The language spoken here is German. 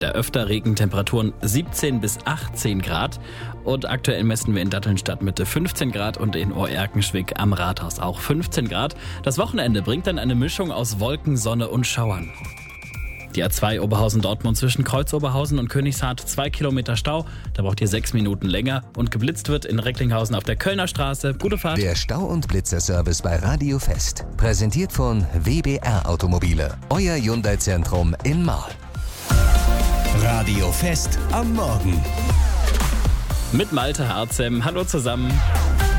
Der öfter Regentemperaturen 17 bis 18 Grad. Und aktuell messen wir in Datteln Stadtmitte 15 Grad und in Oerkenschwick am Rathaus auch 15 Grad. Das Wochenende bringt dann eine Mischung aus Wolken, Sonne und Schauern. Die A2 Oberhausen-Dortmund zwischen Kreuz-Oberhausen und Königshardt 2 Kilometer Stau. Da braucht ihr 6 Minuten länger. Und geblitzt wird in Recklinghausen auf der Kölner Straße. Gute Fahrt. Der Stau- und Blitzerservice bei Radio Fest. Präsentiert von WBR Automobile. Euer Hyundai-Zentrum in Marl. Radio Fest am Morgen. Mit Malte Harzem. Hallo zusammen.